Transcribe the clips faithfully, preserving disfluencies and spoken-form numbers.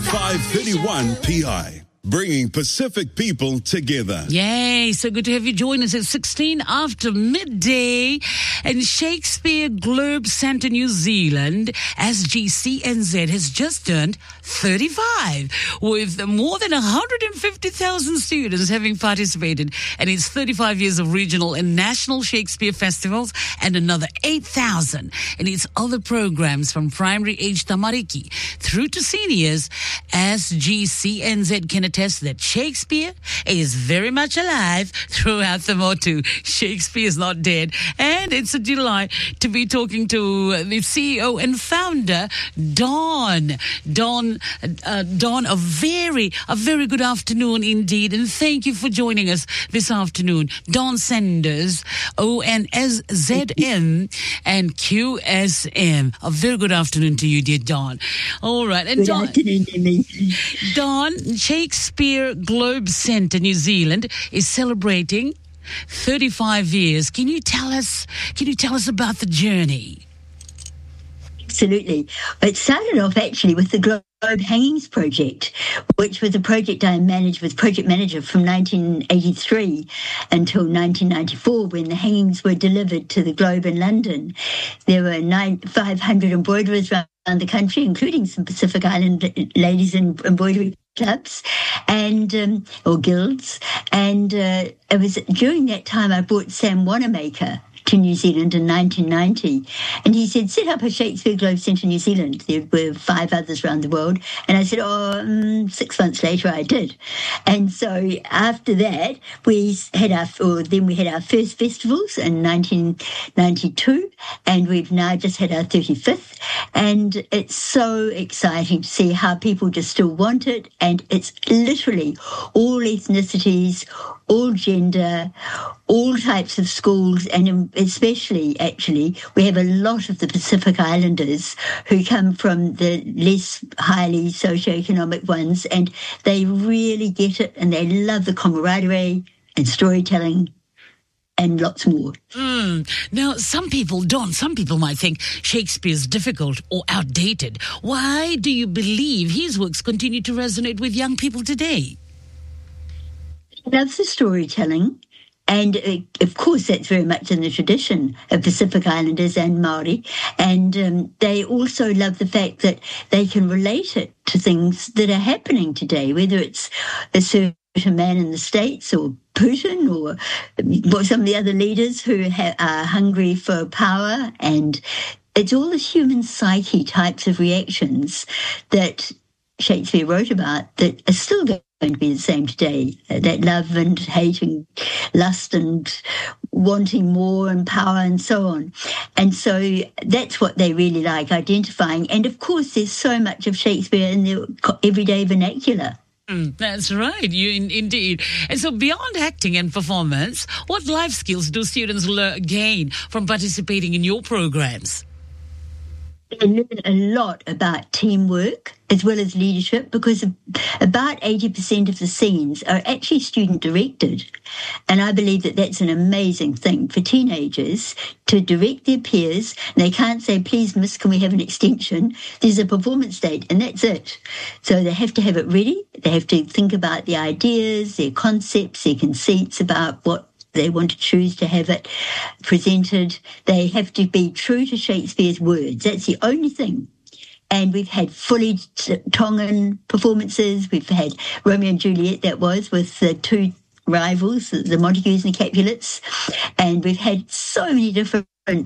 five thirty-one P I. Bringing Pacific people together. Yay, so good to have you join us at sixteen after midday. And Shakespeare Globe Centre New Zealand, S G C N Z, has just turned thirty-five, with more than one hundred fifty thousand students having participated in its thirty-five years of regional and national Shakespeare festivals, and another eight thousand in its other programs from primary age tamariki through to seniors. S G C N Z can attest that Shakespeare is very much alive throughout the motu. Shakespeare is not dead. And it's a delight to be talking to the C E O and founder, Don. Don, uh, Don, a very, a very good afternoon indeed. And thank you for joining us this afternoon. Don Sanders, O N S Z M and Q S M. A very good afternoon to you, dear Don. All right. And good Don, afternoon, Amy. Don, Shakespeare Globe Centre New Zealand is celebrating thirty-five years. Can you tell us, can you tell us about the journey? Absolutely. It started off actually with the Globe Hangings Project, which was a project I managed with project manager from nineteen eighty-three until nineteen ninety-four, when the hangings were delivered to the Globe in London. There were nine, five hundred embroiderers around the country, including some Pacific Island ladies in embroidery clubs and um, or guilds. And uh, it was during that time I brought Sam Wanamaker to New Zealand in nineteen ninety, and he said, set up a Shakespeare Globe Centre New Zealand. There were five others around the world, and I said, oh, um, six months later I did. And so after that, we had our, or then we had our first festivals in nineteen ninety-two, and we've now just had our thirty-fifth, and it's so exciting to see how people just still want it, and it's literally all ethnicities, all gender, all types of schools, and especially, actually, we have a lot of the Pacific Islanders who come from the less highly socioeconomic ones, and they really get it, and they love the camaraderie and storytelling and lots more. Mm. Now, some people, Don, some people might think Shakespeare's difficult or outdated. Why do you believe his works continue to resonate with young people today? Loves the storytelling, and uh, of course that's very much in the tradition of Pacific Islanders and Māori, and um, they also love the fact that they can relate it to things that are happening today, whether it's a certain man in the States or Putin or some of the other leaders who ha- are hungry for power, and it's all the human psyche types of reactions that Shakespeare wrote about that are still going to be the same today, uh, that love and hate and lust and wanting more and power and so on. And so that's what they really like, identifying. And of course, there's so much of Shakespeare in their everyday vernacular. Mm, that's right, you in, indeed. And so beyond acting and performance, what life skills do students learn, gain from participating in your programs? They learn a lot about teamwork as well as leadership, because about eighty percent of the scenes are actually student-directed. And I believe that that's an amazing thing for teenagers to direct their peers. And they can't say, please, miss, can we have an extension? There's a performance date, and that's it. So they have to have it ready. They have to think about the ideas, their concepts, their conceits about what they want to choose to have it presented. They have to be true to Shakespeare's words. That's the only thing. And we've had fully Tongan performances. We've had Romeo and Juliet, that was, with the two rivals, the Montagues and the Capulets. And we've had so many different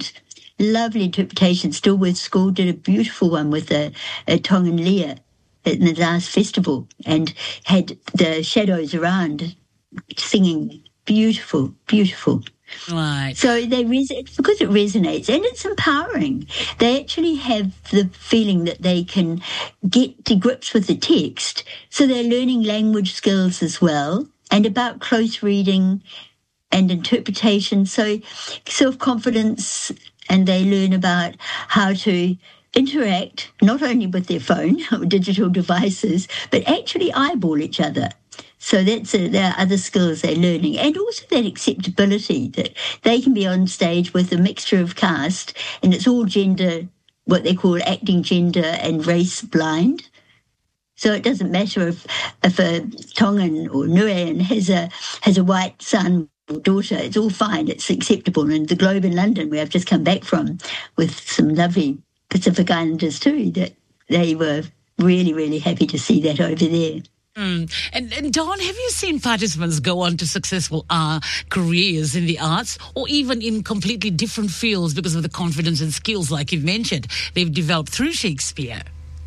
lovely interpretations. Stillworth School did a beautiful one with a, a Tongan Lear in the last festival, and had the shadows around singing. Beautiful, beautiful. Right. So they res- because it resonates, and it's empowering. They actually have the feeling that they can get to grips with the text. So they're learning language skills as well, and about close reading and interpretation. So self-confidence, and they learn about how to interact not only with their phone or digital devices, but actually eyeball each other. So that's a, there are other skills they're learning, and also that acceptability that they can be on stage with a mixture of cast, and it's all gender, what they call acting gender and race blind. So it doesn't matter if if a Tongan or Niuean has a has a white son or daughter. It's all fine. It's acceptable. And the Globe in London, where I've just come back from, with some lovely Pacific Islanders too, that they were really, really happy to see that over there. Mm. And, and Dawn, have you seen participants go on to successful uh, careers in the arts or even in completely different fields because of the confidence and skills, like you've mentioned, they've developed through Shakespeare?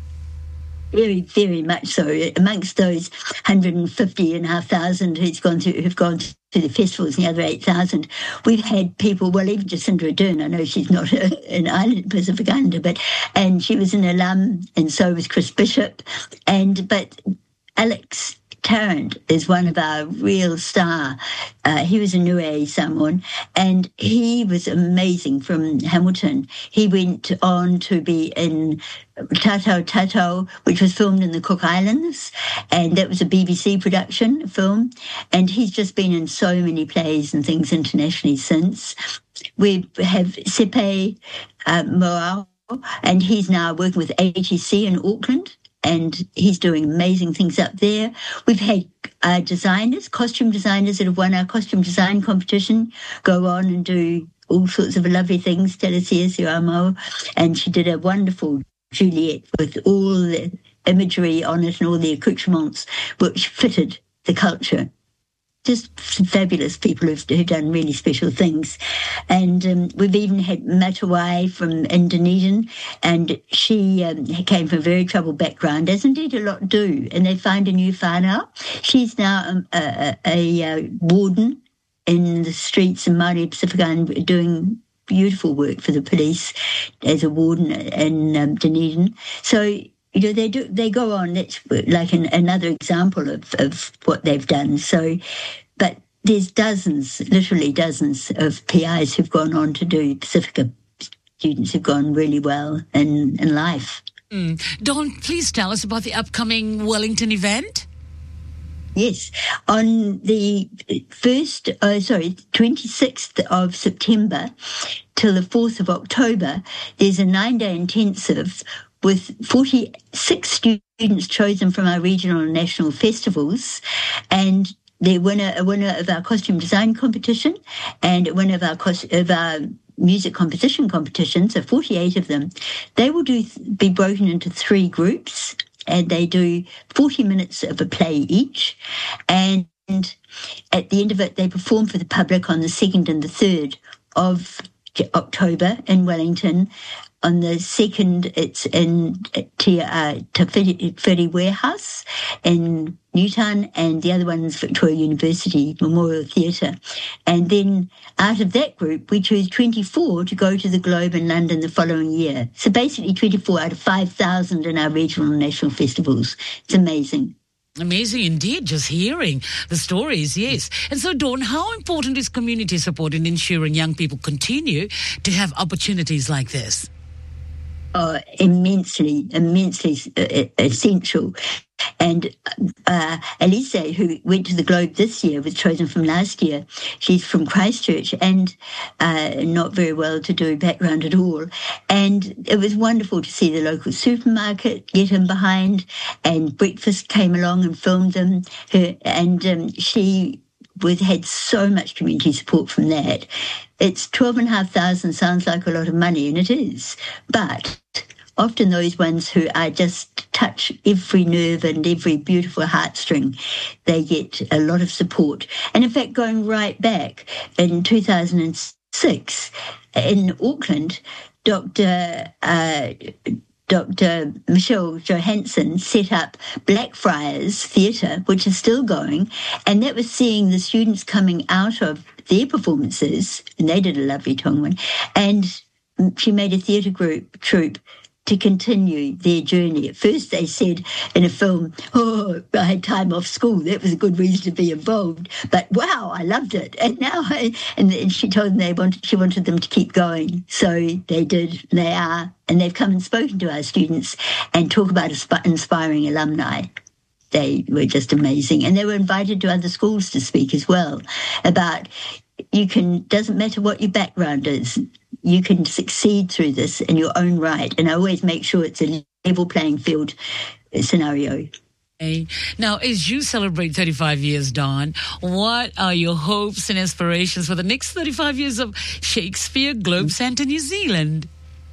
Very, very much so. Amongst those one hundred fifty and a half thousand who's gone through, who've gone to the festivals, and the other eight thousand, we've had people, well, even Jacinda Ardern, I know she's not a, an island, Pacific Islander, but, and she was an alum, and so was Chris Bishop, and, but Alex Tarrant is one of our real star. Uh, he was a Niue Samoan, and he was amazing from Hamilton. He went on to be in Tatau Tatau, which was filmed in the Cook Islands, and that was a B B C production film. And he's just been in so many plays and things internationally since. We have Sepe uh, Moao, and he's now working with A T C in Auckland, and he's doing amazing things up there. We've had uh, designers, costume designers that have won our costume design competition go on and do all sorts of lovely things. Telesia Siamo, and she did a wonderful Juliet with all the imagery on it and all the accoutrements which fitted the culture. Just some fabulous people who've, who've done really special things. And um, we've even had Matawai from Dunedin, and she um, came from a very troubled background, as indeed a lot do, and they find a new whānau. She's now um, a, a, a warden in the streets in Māori Pacific Island, doing beautiful work for the police as a warden in um, Dunedin. So, you know, they do. They go on. That's like an, another example of, of what they've done. So, but there's dozens, literally dozens of P Is who've gone on to do Pacifica students who've gone really well in, in life. Mm. Dawn, please tell us about the upcoming Wellington event. Yes, on the first, uh, sorry, twenty-sixth of September till the fourth of October, there's a nine-day intensive with forty-six students chosen from our regional and national festivals, and the winner, a winner of our costume design competition, and a winner of our cost, of our music composition competition. So forty-eight of them. They will do be broken into three groups, and they do forty minutes of a play each, and at the end of it, they perform for the public on the second and the third of October in Wellington. On the second, it's in Te uh, Whiri Warehouse in Newtown, and the other one's Victoria University Memorial Theatre. And then out of that group, we choose twenty-four to go to the Globe in London the following year. So basically twenty-four out of five thousand in our regional and national festivals. It's amazing. Amazing indeed, just hearing the stories, yes. And so, Dawn, how important is community support in ensuring young people continue to have opportunities like this? Oh, immensely, immensely essential. And uh, Elise, who went to the Globe this year, was chosen from last year. She's from Christchurch and uh, not very well-to-do background at all. And it was wonderful to see the local supermarket get him behind, and Breakfast came along and filmed them. Her, and um, she was, had so much community support from that. It's twelve and a half thousand sounds like a lot of money, and it is. But often those ones who are just touch every nerve and every beautiful heartstring, they get a lot of support. And in fact, going right back in two thousand six in Auckland, Doctor Uh, Doctor Michelle Johansson set up Blackfriars Theatre, which is still going, and that was seeing the students coming out of their performances, and they did a lovely Tongan, and she made a theatre group troupe to continue their journey. At first they said in a film, oh, I had time off school, that was a good reason to be involved, but wow, I loved it. And now, I, and then she told them they wanted, she wanted them to keep going. So they did, they are, and they've come and spoken to our students and talk about inspiring alumni. They were just amazing. And they were invited to other schools to speak as well about, you can, doesn't matter what your background is, you can succeed through this in your own right. And I always make sure it's a level playing field scenario. Hey. Now, as you celebrate thirty-five years, Dawn, what are your hopes and aspirations for the next thirty-five years of Shakespeare Globe Centre New Zealand?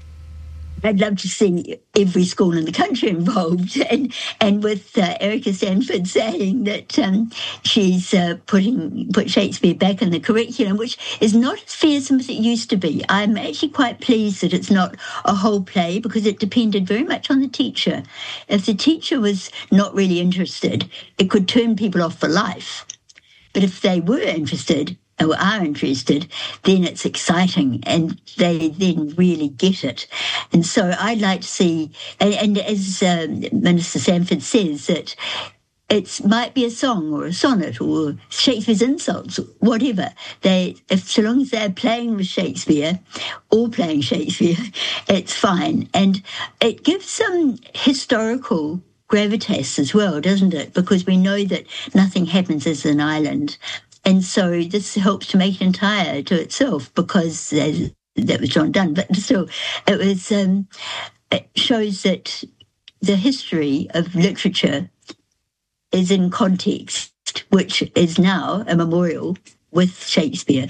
I'd love to see every school in the country involved, and and with uh, Erica Sanford saying that um, she's uh, putting put Shakespeare back in the curriculum, which is not as fearsome as it used to be. I'm actually quite pleased that it's not a whole play, because it depended very much on the teacher. If the teacher was not really interested, it could turn people off for life. But if they were interested, or are interested, then it's exciting and they then really get it. And so I'd like to see, and, and as um, Minister Sanford says, that it might be a song or a sonnet or Shakespeare's insults, whatever. They, if so long as they're playing with Shakespeare or playing Shakespeare, it's fine. And it gives some historical gravitas as well, doesn't it? Because we know that nothing happens as an island. And so this helps to make it entire to itself, because that was John Donne. But still, it was um, it shows that the history of literature is in context, which is now a memorial with Shakespeare.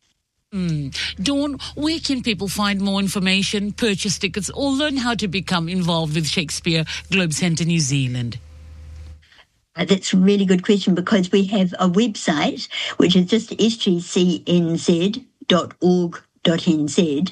Mm. Dawn, where can people find more information, purchase tickets, or learn how to become involved with Shakespeare Globe Centre New Zealand? That's a really good question, because we have a website, which is just s g c n z dot org dot n z.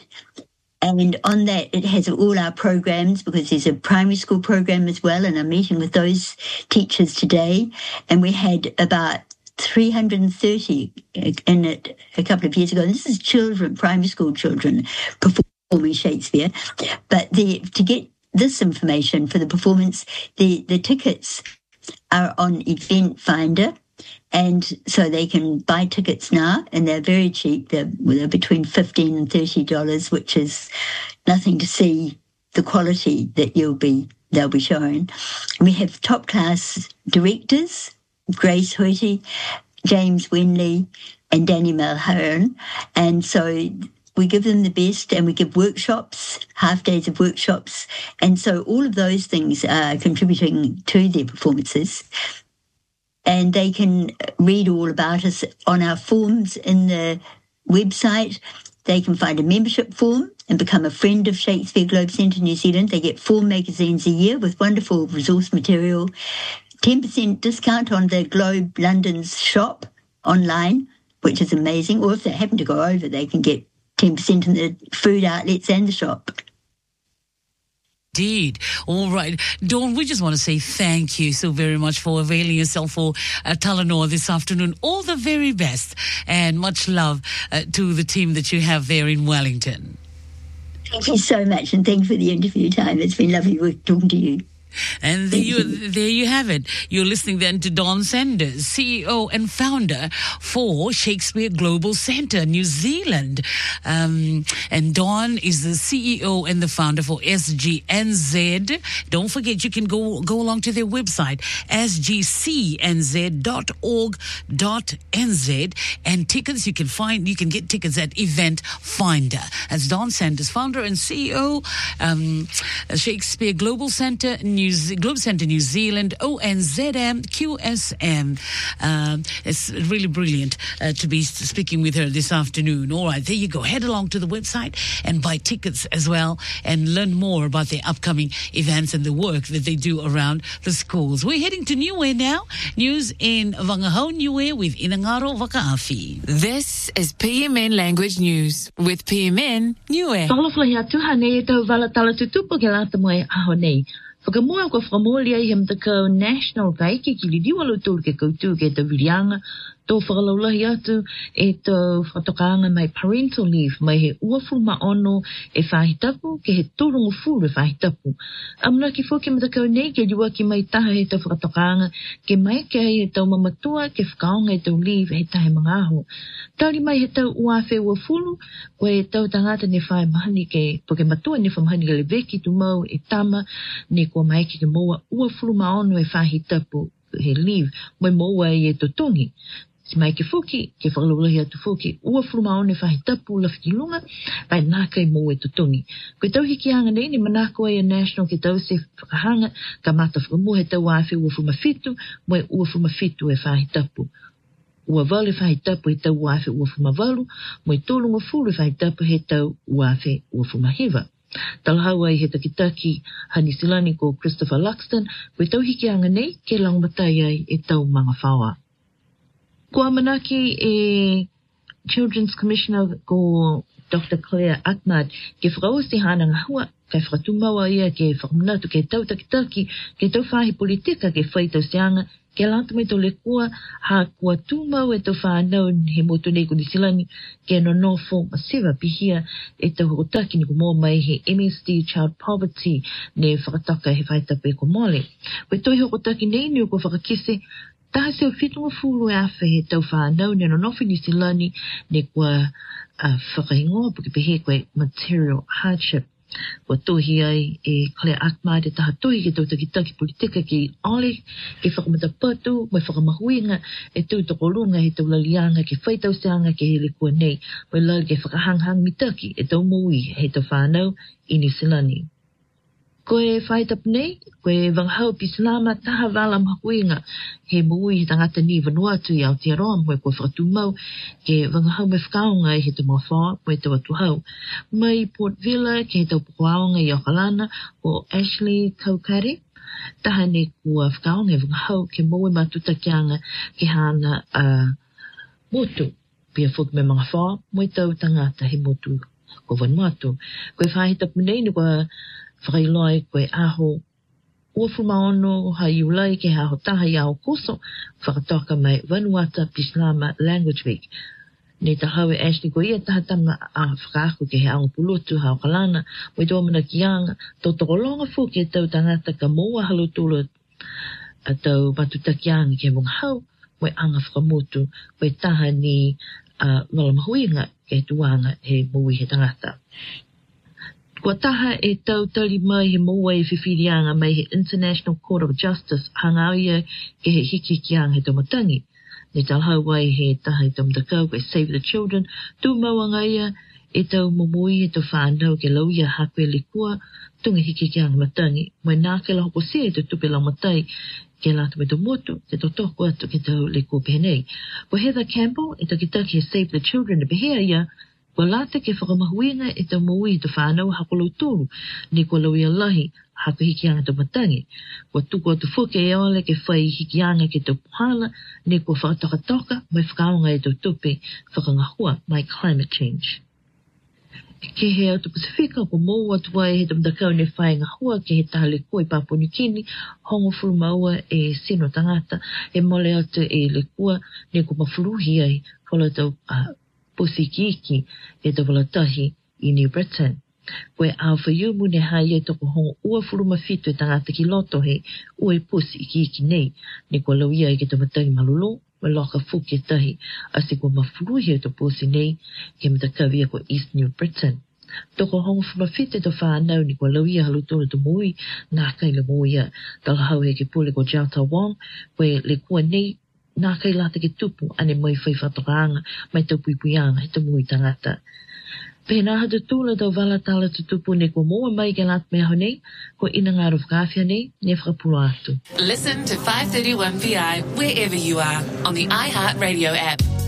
And on that, it has all our programs, because there's a primary school program as well, and I'm meeting with those teachers today. And we had about three hundred thirty in it a couple of years ago. And this is children, primary school children, performing Shakespeare. But the, to get this information for the performance, the, the tickets are on Event Finder, and so they can buy tickets now, and they're very cheap. They're, they're between fifteen and thirty dollars, which is nothing to see the quality that you'll be they'll be showing. We have top class directors: Grace Hoyte, James Wenley, and Danny Mulhern, and so we give them the best, and we give workshops, half days of workshops. And so all of those things are contributing to their performances. And they can read all about us on our forms in the website. They can find a membership form and become a friend of Shakespeare Globe Centre New Zealand. They get four magazines a year with wonderful resource material, ten percent discount on the Globe London's shop online, which is amazing. Or if they happen to go over, they can get ten percent in the food outlets and the shop. Indeed. All right. Dawn, we just want to say thank you so very much for availing yourself for uh, Talanoa this afternoon. All the very best, and much love uh, to the team that you have there in Wellington. Thank you so much, and thank you for the interview time. It's been lovely talking to you. And there you, there you have it. You're listening then to Dawn Sanders, C E O and founder for Shakespeare Global Centre New Zealand. Um, and Dawn is the C E O and the founder for S G N Z. Don't forget, you can go go along to their website, s g c n z dot org dot n z, and tickets you can find. You can get tickets at Event Finder. As Dawn Sanders, founder and C E O, um, Shakespeare Global Centre New New Globe Centre New Zealand, O N Z M, Q S M. Um, it's really brilliant uh, to be speaking with her this afternoon. All right, there you go. Head along to the website and buy tickets as well, and learn more about their upcoming events and the work that they do around the schools. We're heading to Niue now. News in Wangahau Niue with Inangaro Vakaafi. This is P M N Language News with P M N Niue. Whakamua ko whakamolia I hem te kau national kai ki ki li diwa lo tūru ke koutu ke te wirianga tō whakalaulahi atu e tō whatokaanga mai parental leave mai he uafuru ma ono e whahitapu ke he tūrungu furu e whahitapu. Amna ki fōke ma te kau nei ke liwa ki mai taha he tō whakatokaanga ke mai ke he tō mamatua ke whakaonga e tō leave he tahe mga aho. Tauri mai he tō uafe uafuru koe e tō tangata ne whae mahani ke poke matua ne wha mahani ke le veki tu mau e tama ne ko mai ki ke moa uafuru ma ono e whahitapu he leave mai moa e to tongi. ki mai ke fuki, ke whakalulahi atu fuki, ua furumao ne whahi tapu la whitilunga, pai nākai mō e tutungi. Koe tau hiki anga nei, ni manako e a national ke tau se whakahanga, ka mata whakamu he tau awhi ua furumafitu, mo e ua furumafitu e whahi tapu. Ua wale whahi tapu he tau awhi ua furumawalu, mo e tōlunga furu whahi tapu he tau awhi ua furumahiva. Talahau ai he takitaki hani silani ko Christopher Luxton, koe tau hiki anga nei, ke langmatai ai e tau manga whawa. Ko amanaki e Children's Commissioner ko Doctor Claire Ahmad, ke whakausi hana ngahua, kai whakatumawa ia ke whakamanatu ke tau takitaki, ke tau whahi politika ke whaitau sianga, ke lantu mai tau le kua, ha kua tūmau e tau whanau he motu nei kunisilani, ke no nofo masiva pihia e tau hokotaki ni ko mō mai he M S D Child Poverty ne whakataka he whaitapu e ko mole. Koe toi hokotaki nei ni o ko whakakise, taha seo whitunga fulu e awhi he tau whanau ne no nofo nisilani ne kua uh, whakahingoa puke pehe koe material hardship. Wa tohi ai e Claire Ahmad e taha tohi ke tau takitaki politika ki ole ke whakamatapatu mai whakamahuinga e tau tokolunga he tau lalianga ke whaitau seanga ke hele kua nei mai lal ke whakahanghang mitaki e tau mui he tau whanau i New Zealand. Koe whaitap nei, koe wanghau pislama taha wala mahuinga he mui he tangata ni Vanuatu i Aotearoa moe koe whakatumau ke wanghau me whakaonga i he tau mawha moe tau atuhau. Mai Port Vila ke he tau pukuaonga i Okalana o Ashley Kaukare, taha ne kua whakaonga e wanghau ke moe matutakianga ke hana uh, motu pia whuk me mga wha moe tau tangata he motu ko Vanuatu. Koe whaitap nei ni kua whakailoi koe aho ua fumaono hai ulai ke aho taha i aho koso whakatoka mai Vanuatu Pislama Language Week. Ne tahawe Ashley ko ia taha tama a whakaako ke he aonga pulutu hao kalana mo i tō mana ki anga tō tokolonga fu ke tau tangata ka moa halutulu a tau matutaki anga ke munga hau mo i anga whakamutu mo i taha ni uh, malamahuinga ke tuanga he mui he tangata. Kua taha e tau tali mai he moa e whiwhirianga mai he International Court of Justice hanga ia ke he hiki ki anga he tomatangi. Ne talhau wai he taha e tamtakau ke Save the Children, tū mauanga ia e tau momui e tau whanau ke lau ia hakwe le kua, tunga hiki ki anga matangi, mai nā ke la hoko se e te tupe lau matai, ke la tupe to motu, ke to toko atu ke tau le kua pehenei. Ko Heather Campbell e takitaki he Save the Children e behea ia, kua lata ke whakamahuinga e tau maui e tau whanau hakolau tūru, ne kua lau ia lahi, haka hikianga tau matangi. Kua tuku atu fuke e ole ke whai hikianga ke tau puhala, ne kua whakatoka mai whakaonga e tau tupe whakangahua mai climate change. Ke he auto Pasifika, ko mou atu wai he tamtakau ne whai ngahua ke he tahale kua i Papua New Guinea, hongo furu maua e sino tangata, e mole atu e le kua, ne kua mafuruhi ai, whala tau uh, pusi kiki e tau walatahi i New Britain. Koe au whaiumu ne hai e toko hongo ua furu mawhitu e tangata ki loto he ua i pusi i kiki nei, ne kua lau ia i ke tamatangi malulu, me loka fuki e tahi, ase kua mafuruhi e to pusi nei, ke matakawia ko East New Britain. Toko hongo furu mawhitu e to whanau ni kua lau ia halutore to mui, nā kai le mui ia, talahau he ke pule ko Jauta Wong, koe le kua nei, nā kai lata ke tupu, ane mai whai whatokaanga, mai tau puipuianga, he ta mui tangata. Pena hata tūla tau wala tala tutupu ne ko moa mai ke lat mea honei, ko ina ngā rufkawhia nei, ne whakapula atu. Listen to five thirty-one P I wherever you are on the iHeartRadio app.